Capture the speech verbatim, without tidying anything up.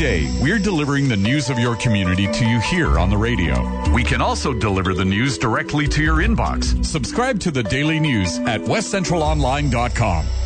day, we're delivering the news of your community to you here on the radio. We can also deliver the news directly to your inbox. Subscribe to the Daily News at west central online dot com.